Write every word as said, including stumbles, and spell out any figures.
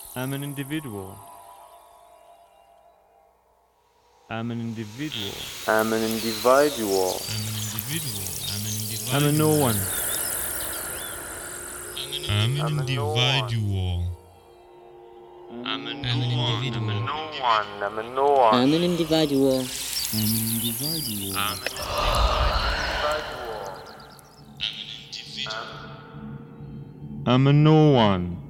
I'm an individual. I'm an individual. I'm an individual. I'm an individual. I'm an individual. I'm a no one. I'm an I'm a no one. individual. I'm a I'm an no one. I'm a individual. no one. I'm a no one. I'm an individual. I'm an individual. I'm an individual. I'm a no one.